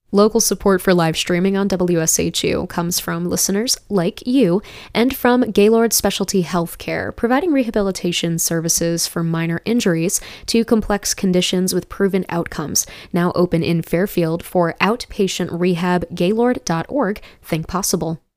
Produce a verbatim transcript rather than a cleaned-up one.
Local support for live streaming on W S H U comes from listeners like you and from Gaylord Specialty Healthcare, providing rehabilitation services for minor injuries to complex conditions with proven outcomes. Now open in Fairfield for outpatient rehab. Gaylord dot org. Think possible.